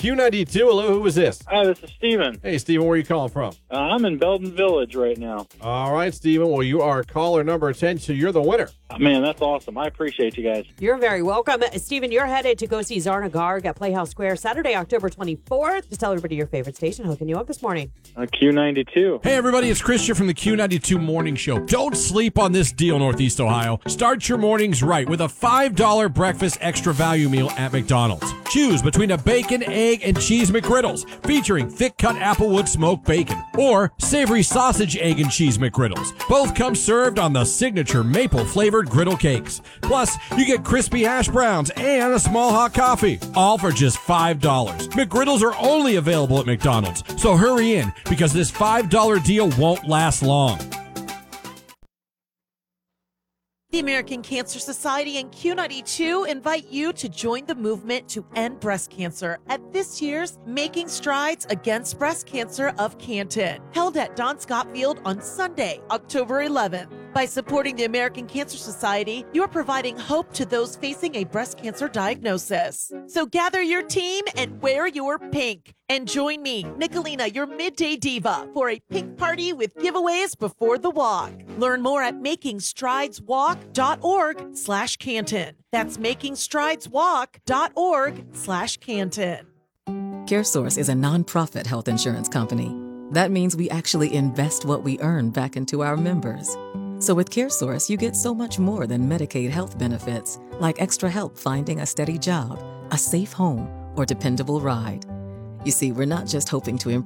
Q92. Hello, who is this? Hi, this is Steven. Hey, Steven, where are you calling from? I'm in Belden Village right now. All right, Steven. Well, you are caller number 10, so you're the winner. Man, that's awesome. I appreciate you guys. You're very welcome. Stephen, you're headed to go see Zarna Garg at Playhouse Square Saturday, October 24th. Just tell everybody your favorite station hooking you up this morning. Q92. Hey, everybody, it's Christian from the Q92 Morning Show. Don't sleep on this deal, Northeast Ohio. Start your mornings right with a $5 breakfast extra value meal at McDonald's. Choose between a bacon, egg, and cheese McGriddles featuring thick-cut Applewood smoked bacon or savory sausage, egg, and cheese McGriddles. Both come served on the signature maple-flavored griddle cakes. Plus, you get crispy hash browns and a small hot coffee, all for just $5. McGriddles are only available at McDonald's, so hurry in because this $5 deal won't last long. The American Cancer Society and Q92 invite you to join the movement to end breast cancer at this year's Making Strides Against Breast Cancer of Canton, held at Don Scott Field on Sunday, October 11th. By supporting the American Cancer Society, you are providing hope to those facing a breast cancer diagnosis. So gather your team and wear your pink. And join me, Nicolina, your midday diva, for a pink party with giveaways before the walk. Learn more at makingstrideswalk.org/Canton. That's makingstrideswalk.org/Canton. CareSource is a nonprofit health insurance company. That means we actually invest what we earn back into our members. So with CareSource, you get so much more than Medicaid health benefits, like extra help finding a steady job, a safe home, or dependable ride. You see, we're not just hoping to improve